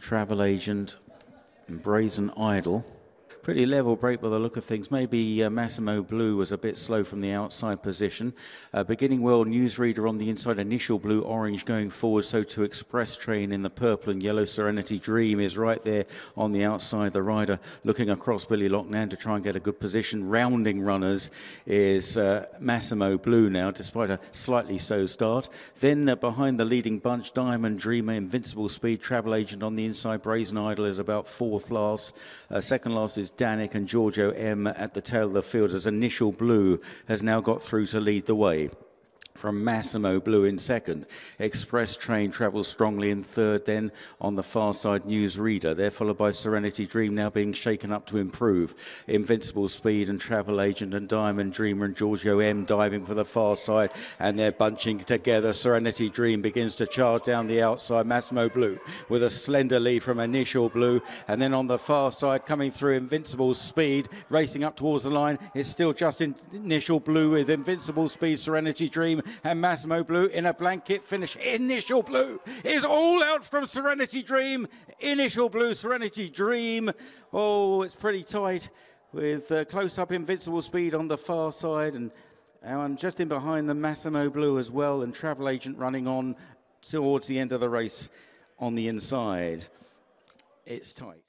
Travel Agent and Brazen Idol. Pretty level break by the look of things. Maybe Massimo Blue was a bit slow from the outside position. Beginning well, Newsreader on the inside, Initial Blue, Orange going forward. So to Express Train in the purple and yellow. Serenity Dream is right there on the outside. The rider looking across Billy Loughnane to try and get a good position. Rounding runners is Massimo Blue now, despite a slightly slow start. Then behind the leading bunch, Diamond Dreamer, Invincible Speed, Travel Agent on the inside. Brazen Idol is about fourth last. Second last is Danik and Giorgio M at the tail of the field as Initial Blue has now got through to lead the way. From Massimo Blue in second. Express Train travels strongly in third. Then on the far side, Newsreader. They're followed by Serenity Dream, now being shaken up to improve. Invincible Speed and Travel Agent and Diamond Dreamer and Giorgio M diving for the far side. And they're bunching together. Serenity Dream begins to charge down the outside. Massimo Blue with a slender lead from Initial Blue. And then on the far side, coming through, Invincible Speed, racing up towards the line. It's still just Initial Blue with Invincible Speed, Serenity Dream, and Massimo Blue in a blanket finish. Initial Blue is all out from Serenity Dream. Initial Blue, Serenity Dream. Oh, it's pretty tight with close-up Invincible Speed on the far side and just in behind the Massimo Blue as well, and Travel Agent running on towards the end of the race on the inside. It's tight.